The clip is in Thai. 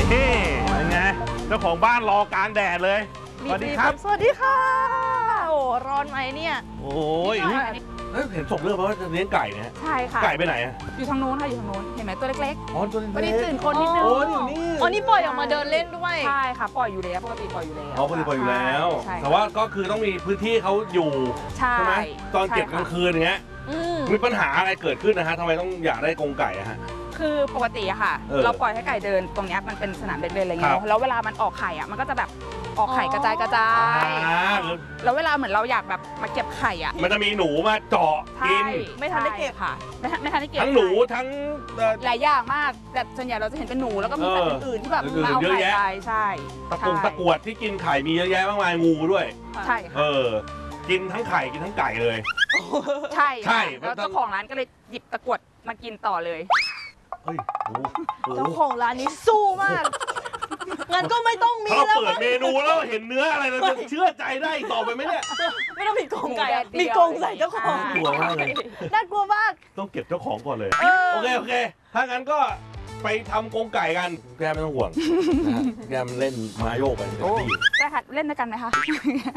นี่เป็นไงเจ้าของบ้านรอกลางแดดเลยสวัสดีครับสวัสดีค่ะโอ้ร้อนไหมเนี่ยโอ้ยเห็นส่งเรื่องมาว่าจะเลี้ยงไก่เนี่ยใช่ค่ะไก่ไปไหนอะอยู่ทางโน้นค่ะอยู่ทางโน้นเห็นไหมตัวเล็กอ๋อตัวๆวันนี้เล็กตื่นคนนิดนึงโอ้ยอยู่นี่อ๋อนี่ปล่อยออกมาเดินเล่นด้วยใช่ค่ะปล่อยอยู่แล้วปกติปล่อยอยู่แล้วอ๋อปกติปล่อยอยู่แล้วใช่แต่ว่าก็คือต้องมีพื้นที่เขาอยู่ใช่ใช่ไหมตอนเก็บกลางคืนอย่างเงี้ยมีปัญหาอะไรเกิดขึ้นนะฮะทำไมต้องอยากได้กรงไก่อะฮะคือปกติอะค่ะ เราปล่อยให้ไก่เดินตรงเนี้ยมันเป็นสนามเด็กเล่นอะไรเงี้ครัยบแล้วเวลามันออกไข่อะมันก็จะแบบออกไข่กระจาย แล้วเวลาเหมือนเราอยากแบบมาเก็บไข่อะมันจะมีหนูมาเจาะกินไม่ทันได้เก็บค่ะไม่ทันได้เก็บทั้งหนูทั้งหลายอย่างมากแต่ส่วนใหญ่เราจะเห็นเป็นหนูแล้วก็มีสัตว์อื่นๆที่แบบอื่นๆมาเอาเยอะไข่แยะไปใช่ตะกวดที่กินไข่มีเยอะแยะมากมายงูด้วยใช่ค่ะกินทั้งไข่กินทั้งไก่เลยใช่ใช่แล้วเจ้าของร้านก็เลยหยิบตะกรวดมากินต่อเลยเฮ้ยโอ้โหเจ้าของร้านนี้สู้มาก งั้นก็ไม่ต้องมีถ้าเราแล้วเปิดเมนูแล้วเห็นเนื้ออะไรเราจะเชื่อใจได้ต่อไปไหมเนี่ยไม่ต้องมีกรงไก่อะหมูแดดเดียวมีกรงใส่เจ้าของกลัวมากเลยน่ากลัวมากต้องเก็บเจ้าของก่อนเลยเออโอเค ถ้างั้นก็ไปทำกรงไก่กัน แกไม่ต้องห่วงนะฮะแกมันเล่นมาโยกไปเต็มที่ได้ค่ะเล่นด้วยกันไหมคะ